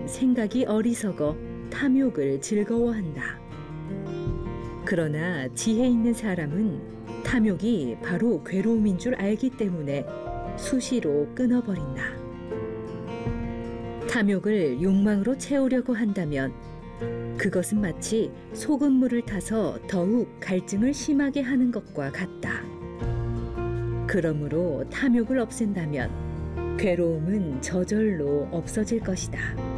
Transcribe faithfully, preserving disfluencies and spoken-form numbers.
생각이 어리석어 탐욕을 즐거워한다. 그러나 지혜 있는 사람은 탐욕이 바로 괴로움인 줄 알기 때문에 수시로 끊어버린다. 탐욕을 욕망으로 채우려고 한다면 그것은 마치 소금물을 타서 더욱 갈증을 심하게 하는 것과 같다. 그러므로 탐욕을 없앤다면 괴로움은 저절로 없어질 것이다.